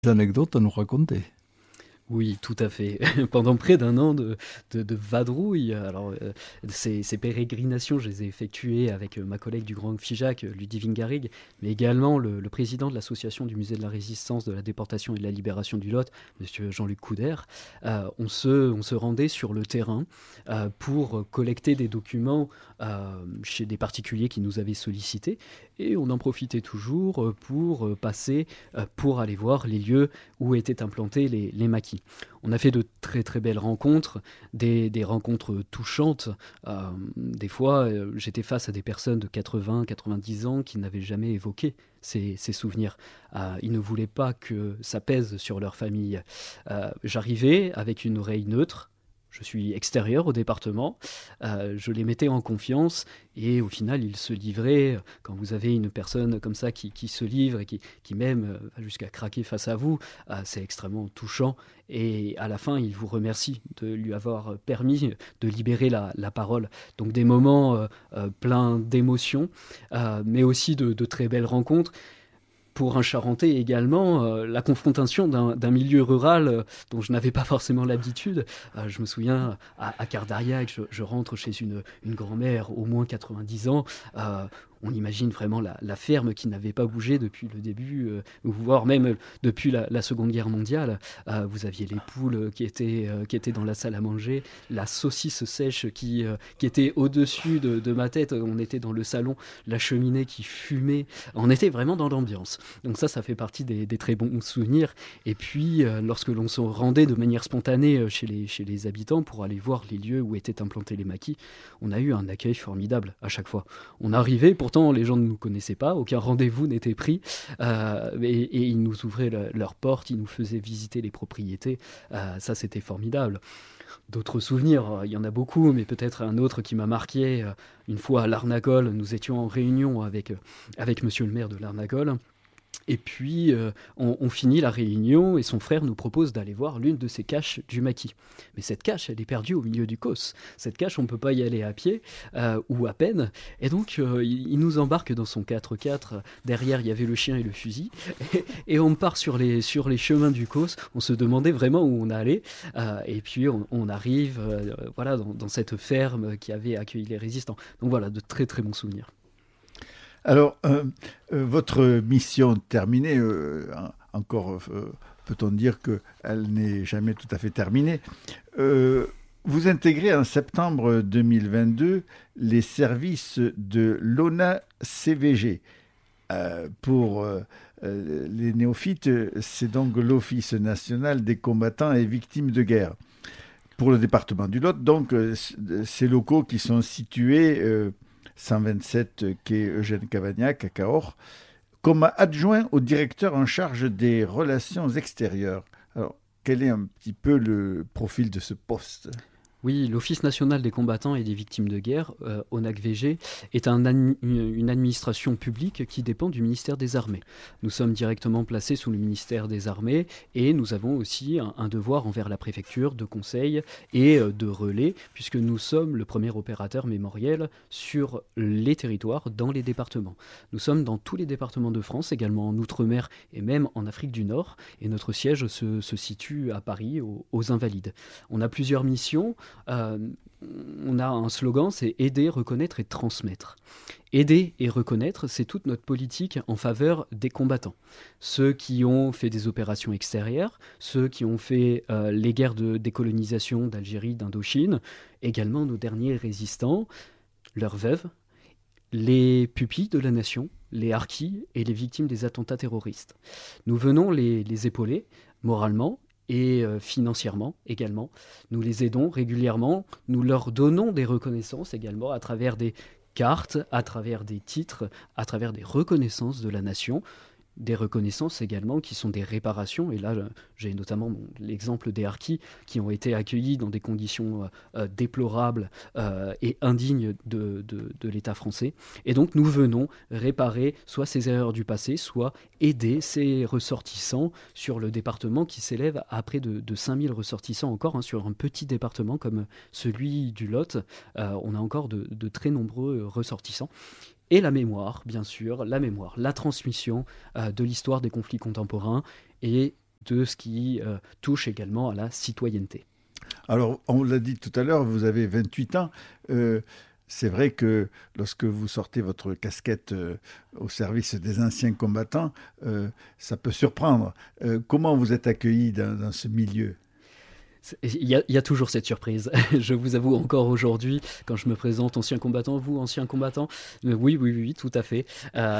Anecdotes à nous raconter. Oui, tout à fait. Pendant près d'un an de vadrouille, alors ces pérégrinations, je les ai effectuées avec ma collègue du Grand Figeac, Ludivine Garrigue, mais également le président de l'association du musée de la résistance, de la déportation et de la libération du Lot, monsieur Jean-Luc Couder. On se rendait sur le terrain pour collecter des documents chez des particuliers qui nous avaient sollicités, et on en profitait toujours pour passer, pour aller voir les lieux où étaient implantés les maquis. On a fait de très très belles rencontres, des rencontres touchantes. Des fois, j'étais face à des personnes de 80, 90 ans qui n'avaient jamais évoqué ces souvenirs. Ils ne voulaient pas que ça pèse sur leur famille. J'arrivais avec une oreille neutre. Je suis extérieur au département, je les mettais en confiance et au final ils se livraient. Quand vous avez une personne comme ça qui se livre et qui même va jusqu'à craquer face à vous, c'est extrêmement touchant et à la fin il vous remercie de lui avoir permis de libérer la parole. Donc des moments pleins d'émotions, mais aussi de très belles rencontres. Pour un Charentais également, la confrontation d'un milieu rural dont je n'avais pas forcément l'habitude. Je me souviens, à Cardariac, je rentre chez une grand-mère, au moins 90 ans. On imagine vraiment la ferme qui n'avait pas bougé depuis le début, voire même depuis la Seconde Guerre mondiale. Vous aviez les poules qui étaient dans la salle à manger, la saucisse sèche qui était au-dessus de ma tête. On était dans le salon, la cheminée qui fumait. On était vraiment dans l'ambiance. Donc ça fait partie des très bons souvenirs. Et puis, lorsque l'on se rendait de manière spontanée chez les habitants pour aller voir les lieux où étaient implantés les maquis, on a eu un accueil formidable à chaque fois. On arrivait, pourtant les gens ne nous connaissaient pas, aucun rendez-vous n'était pris, et ils nous ouvraient leurs portes, ils nous faisaient visiter les propriétés. Ça, c'était formidable. D'autres souvenirs, il y en a beaucoup, mais peut-être un autre qui m'a marqué. Une fois à Larnagol, nous étions en réunion avec monsieur le maire de Larnagol. Et puis, on finit la réunion et son frère nous propose d'aller voir l'une de ces caches du maquis. Mais cette cache, elle est perdue au milieu du causse. Cette cache, on ne peut pas y aller à pied ou à peine. Et donc, il nous embarque dans son 4x4. Derrière, il y avait le chien et le fusil. Et on part sur les chemins du causse. On se demandait vraiment où on allait. Et puis, on arrive voilà, dans cette ferme qui avait accueilli les résistants. Donc voilà, de très très bons souvenirs. Alors, votre mission terminée, encore peut-on dire qu'elle n'est jamais tout à fait terminée. Vous intégrez en septembre 2022 les services de l'ONA-CVG. Pour les néophytes, c'est donc l'Office national des combattants et victimes de guerre. Pour le département du Lot, donc, ces locaux qui sont situés 127 quai Eugène Cavagnac à Cahors, comme adjoint au directeur en charge des relations extérieures. Alors, quel est un petit peu le profil de ce poste? Oui, l'Office national des combattants et des victimes de guerre, ONAC-VG, est une administration publique qui dépend du ministère des Armées. Nous sommes directement placés sous le ministère des Armées et nous avons aussi un devoir envers la préfecture de conseil et de relais, puisque nous sommes le premier opérateur mémoriel sur les territoires dans les départements. Nous sommes dans tous les départements de France, également en Outre-mer et même en Afrique du Nord, et notre siège se situe à Paris, aux Invalides. On a plusieurs missions. Euh, on a un slogan, c'est aider, reconnaître et transmettre. Aider et reconnaître, c'est toute notre politique en faveur des combattants. Ceux qui ont fait des opérations extérieures, ceux qui ont fait les guerres de décolonisation d'Algérie, d'Indochine, également nos derniers résistants, leurs veuves, les pupilles de la nation, les harkis et les victimes des attentats terroristes. Nous venons les épauler moralement et financièrement également. Nous les aidons régulièrement, nous leur donnons des reconnaissances également à travers des cartes, à travers des titres, à travers des reconnaissances de la nation, des reconnaissances également qui sont des réparations. Et là, j'ai notamment l'exemple des harkis qui ont été accueillis dans des conditions déplorables et indignes de l'État français. Et donc, nous venons réparer soit ces erreurs du passé, soit aider ces ressortissants sur le département qui s'élève à près de 5000 ressortissants encore, hein, sur un petit département comme celui du Lot. On a encore de très nombreux ressortissants. Et la mémoire, bien sûr, la mémoire, la transmission de l'histoire des conflits contemporains et de ce qui touche également à la citoyenneté. Alors, on l'a dit tout à l'heure, vous avez 28 ans. C'est vrai que lorsque vous sortez votre casquette au service des anciens combattants, ça peut surprendre. Comment vous êtes accueilli dans ce milieu ? Il y a toujours cette surprise. Je vous avoue encore aujourd'hui, quand je me présente ancien combattant, vous ancien combattant, oui, tout à fait.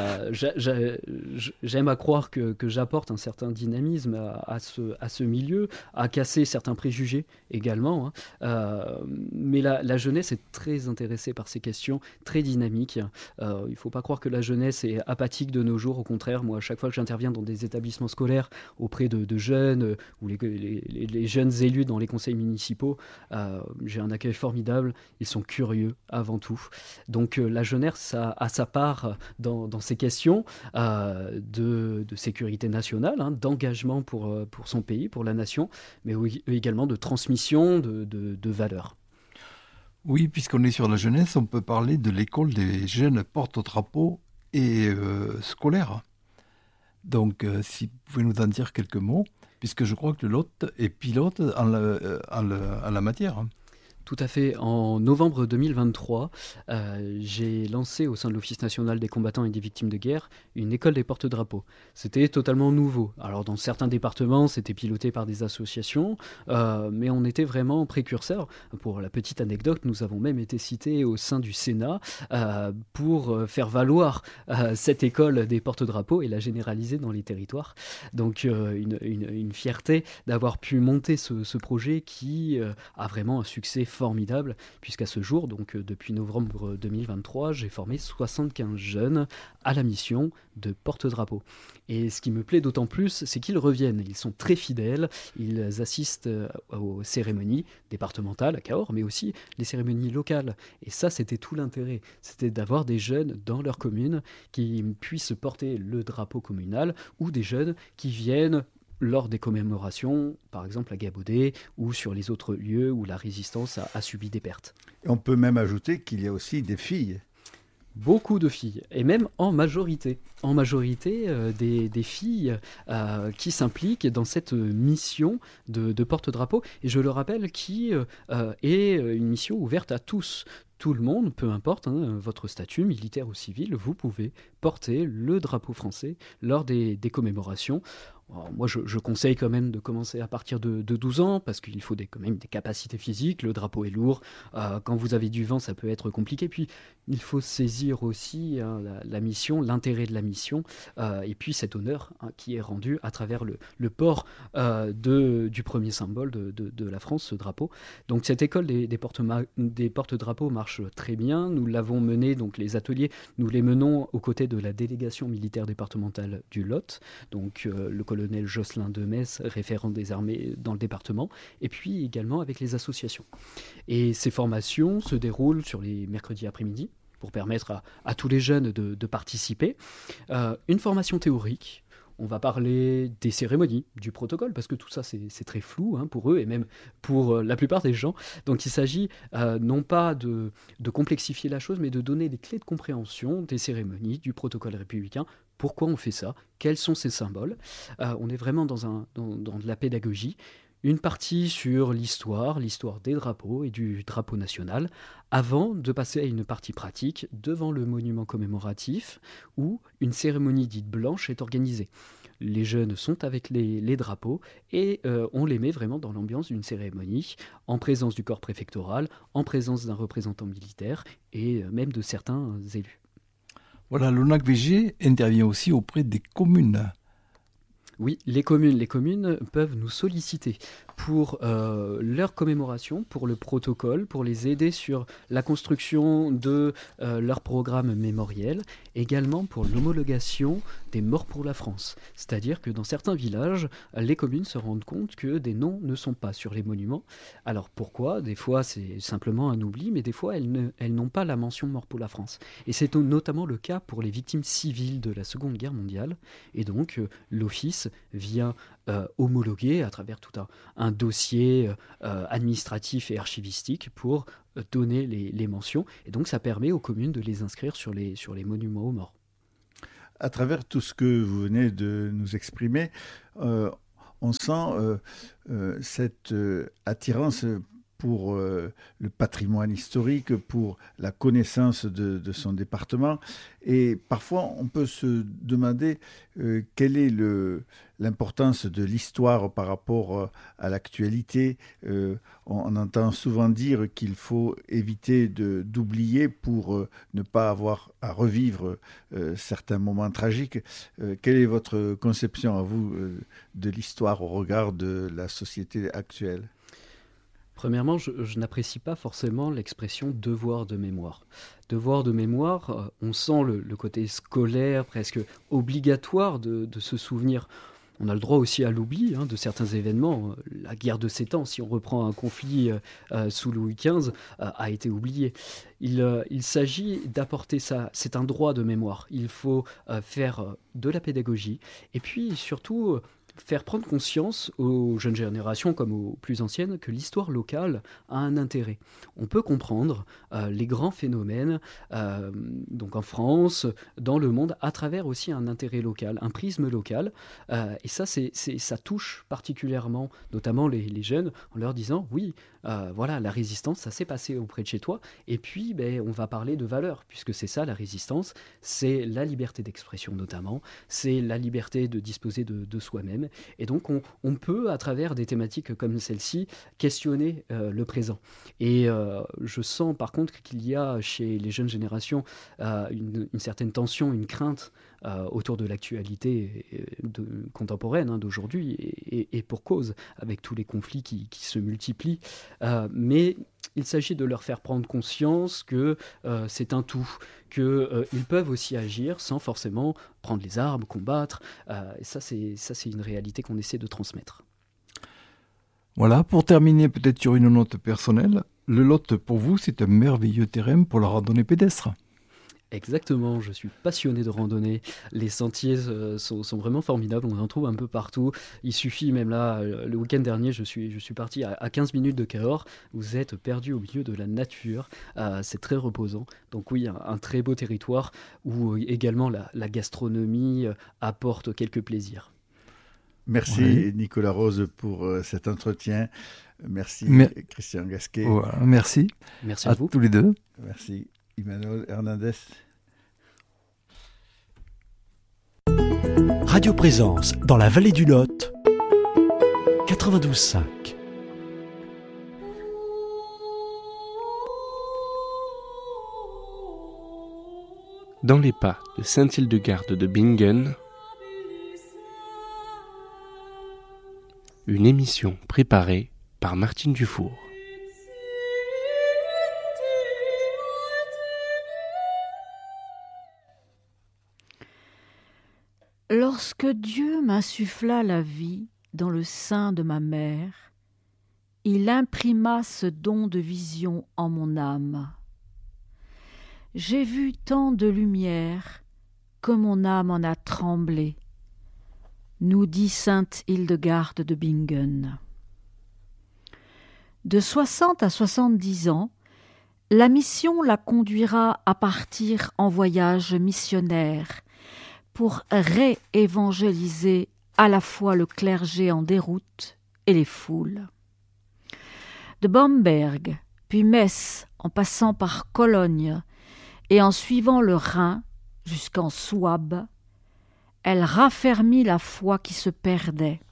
J'aime à croire que j'apporte un certain dynamisme à ce milieu, à casser certains préjugés également. Hein. Mais la jeunesse est très intéressée par ces questions, très dynamiques. Il ne faut pas croire que la jeunesse est apathique de nos jours. Au contraire, moi, à chaque fois que j'interviens dans des établissements scolaires auprès de jeunes ou les jeunes élus dans les conseils municipaux, j'ai un accueil formidable, ils sont curieux avant tout. Donc la jeunesse a sa part dans ces questions de sécurité nationale, hein, d'engagement pour son pays, pour la nation, mais également de transmission de valeurs. Oui, puisqu'on est sur la jeunesse, on peut parler de l'école des jeunes porte-drapeaux et scolaires. Donc, si vous pouvez nous en dire quelques mots, puisque je crois que le Lot est pilote en la matière. Tout à fait. En novembre 2023, j'ai lancé au sein de l'Office national des combattants et des victimes de guerre une école des porte-drapeaux. C'était totalement nouveau. Alors dans certains départements, c'était piloté par des associations, mais on était vraiment précurseurs. Pour la petite anecdote, nous avons même été cités au sein du Sénat pour faire valoir cette école des porte-drapeaux et la généraliser dans les territoires. Donc une fierté d'avoir pu monter ce projet qui a vraiment un succès formidable, puisqu'à ce jour, donc depuis novembre 2023, j'ai formé 75 jeunes à la mission de porte-drapeau. Et ce qui me plaît d'autant plus, c'est qu'ils reviennent. Ils sont très fidèles, ils assistent aux cérémonies départementales à Cahors, mais aussi les cérémonies locales. Et ça, c'était tout l'intérêt. C'était d'avoir des jeunes dans leur commune qui puissent porter le drapeau communal, ou des jeunes qui viennent lors des commémorations, par exemple à Gabaudet, ou sur les autres lieux où la résistance a subi des pertes. Et on peut même ajouter qu'il y a aussi des filles. Beaucoup de filles, et même en majorité. En majorité, des filles qui s'impliquent dans cette mission de porte-drapeau, et je le rappelle, qui est une mission ouverte à tous. Tout le monde, peu importe votre statut, militaire ou civil, vous pouvez porter le drapeau français lors des commémorations. Alors, moi, je conseille quand même de commencer à partir de 12 ans, parce qu'il faut quand même des capacités physiques, le drapeau est lourd, quand vous avez du vent, ça peut être compliqué, puis il faut saisir aussi la mission, l'intérêt de la mission, et puis cet honneur qui est rendu à travers le port du premier symbole de la France, ce drapeau. Donc cette école des porte-drapeaux marche très bien, nous l'avons menée, donc les ateliers, nous les menons aux côtés de la délégation militaire départementale du Lot, donc le colonel Jocelyn de Metz, référent des armées dans le département, et puis également avec les associations. Et ces formations se déroulent sur les mercredis après-midi pour permettre à tous les jeunes de participer. Une formation théorique. On va parler des cérémonies, du protocole, parce que tout ça, c'est très flou pour eux et même pour la plupart des gens. Donc il s'agit non pas de complexifier la chose, mais de donner des clés de compréhension des cérémonies, du protocole républicain. Pourquoi on fait ça? Quels sont ces symboles? On est vraiment dans de la pédagogie. Une partie sur l'histoire des drapeaux et du drapeau national, avant de passer à une partie pratique devant le monument commémoratif où une cérémonie dite blanche est organisée. Les jeunes sont avec les drapeaux et on les met vraiment dans l'ambiance d'une cérémonie, en présence du corps préfectoral, en présence d'un représentant militaire et même de certains élus. Voilà, l'ONAC-VG intervient aussi auprès des communes. Oui, les communes peuvent nous solliciter pour leur commémoration, pour le protocole, pour les aider sur la construction de leur programme mémoriel, également pour l'homologation des morts pour la France. C'est-à-dire que dans certains villages, les communes se rendent compte que des noms ne sont pas sur les monuments. Alors pourquoi? Des fois c'est simplement un oubli, mais des fois elles n'ont pas la mention mort pour la France. Et c'est notamment le cas pour les victimes civiles de la Seconde Guerre mondiale. Et donc l'Office vient homologuer à travers tout un dossier administratif et archivistique pour donner les mentions. Et donc ça permet aux communes de les inscrire sur les monuments aux morts. À travers tout ce que vous venez de nous exprimer, on sent cette attirance pour le patrimoine historique, pour la connaissance de son département. Et parfois, on peut se demander quelle est l'importance de l'histoire par rapport à l'actualité. On entend souvent dire qu'il faut éviter d'oublier pour ne pas avoir à revivre certains moments tragiques. Quelle est votre conception, à vous, de l'histoire au regard de la société actuelle ? Premièrement, je n'apprécie pas forcément l'expression devoir de mémoire. Devoir de mémoire, on sent le côté scolaire, presque obligatoire de se souvenir. On a le droit aussi à l'oubli de certains événements. La guerre de 7 ans, si on reprend un conflit sous Louis XV, a été oublié. Il s'agit d'apporter ça. C'est un droit de mémoire. Il faut faire de la pédagogie et puis surtout faire prendre conscience aux jeunes générations comme aux plus anciennes que l'histoire locale a un intérêt. On peut comprendre les grands phénomènes donc en France, dans le monde, à travers aussi un intérêt local, un prisme local. Et ça, ça touche particulièrement, notamment les jeunes, en leur disant oui, voilà, la résistance, ça s'est passé auprès de chez toi. Et puis, on va parler de valeurs, puisque c'est ça la résistance, c'est la liberté d'expression notamment, c'est la liberté de disposer de soi-même. Et donc, on peut, à travers des thématiques comme celle-ci, questionner le présent. Et je sens par contre qu'il y a chez les jeunes générations une certaine tension, une crainte autour de l'actualité contemporaine d'aujourd'hui, et pour cause, avec tous les conflits qui se multiplient. Mais il s'agit de leur faire prendre conscience que c'est un tout, qu'ils peuvent aussi agir sans forcément prendre les armes, combattre. Et ça, c'est une réalité qu'on essaie de transmettre. Voilà, pour terminer peut-être sur une note personnelle, le Lot, pour vous, c'est un merveilleux terrain pour la randonnée pédestre. Exactement, je suis passionné de randonnée. Les sentiers sont vraiment formidables, on en trouve un peu partout. Il suffit, même là, le week-end dernier, je suis parti à 15 minutes de Cahors. Vous êtes perdu au milieu de la nature, c'est très reposant. Donc oui, un très beau territoire où également la gastronomie apporte quelques plaisirs. Merci oui. Nicolas Rose pour cet entretien. Merci Christian Gasquet. Voilà, merci. Merci à vous. Tous les deux. Merci Imanol Hernandez. Radio Présence dans la vallée du Lot, 92.5. Dans les pas de Saint-Hildegarde de Bingen, une émission préparée par Martine Dufour. Lorsque Dieu m'insuffla la vie dans le sein de ma mère, il imprima ce don de vision en mon âme. J'ai vu tant de lumière que mon âme en a tremblé, nous dit sainte Hildegarde de Bingen. De 60 à 70 ans, la mission la conduira à partir en voyage missionnaire pour réévangéliser à la fois le clergé en déroute et les foules. De Bamberg, puis Metz, en passant par Cologne et en suivant le Rhin jusqu'en Souabe, elle raffermit la foi qui se perdait.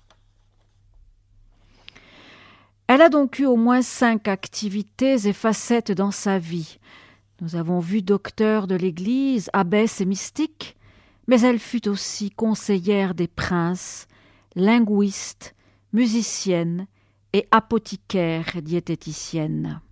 Elle a donc eu au moins 5 activités et facettes dans sa vie. Nous avons vu docteur de l'Église, abbesse et mystique, mais elle fut aussi conseillère des princes, linguiste, musicienne et apothicaire diététicienne.